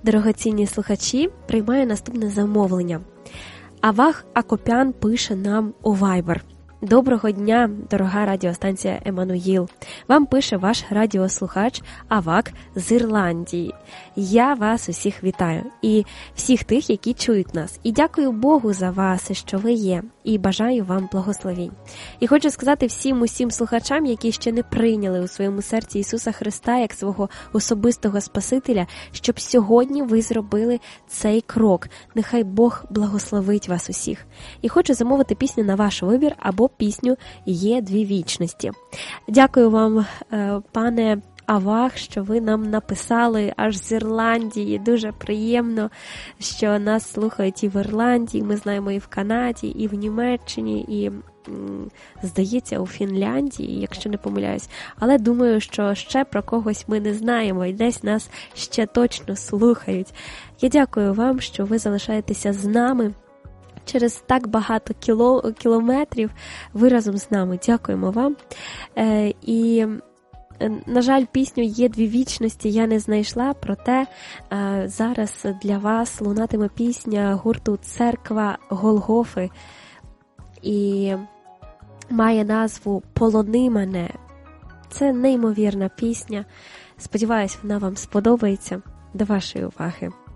Дорогоцінні слухачі, приймаю наступне замовлення. Авах Акопян пише нам у Viber. Доброго дня, дорога радіостанція Еммануїл. Вам пише ваш радіослухач Авак з Ірландії. Я вас усіх вітаю і всіх тих, які чують нас. І дякую Богу за вас, що ви є. І бажаю вам благословінь. І хочу сказати усім слухачам, які ще не прийняли у своєму серці Ісуса Христа як свого особистого Спасителя, щоб сьогодні ви зробили цей крок. Нехай Бог благословить вас усіх. І хочу замовити пісню на ваш вибір або пісню «Є дві вічності». Дякую вам, пане Авах, що ви нам написали аж з Ірландії. Дуже приємно, що нас слухають і в Ірландії, ми знаємо і в Канаді, і в Німеччині, і, здається, у Фінляндії, якщо не помиляюсь. Але думаю, що ще про когось ми не знаємо, і десь нас ще точно слухають. Я дякую вам, що ви залишаєтеся з нами. Через так багато кілометрів ви разом з нами. Дякуємо вам. І, на жаль, пісню «Є дві вічності» я не знайшла, проте зараз для вас лунатиме пісня гурту «Церква Голгофи» і має назву «Полони мене». Це неймовірна пісня. Сподіваюсь, вона вам сподобається. До вашої уваги.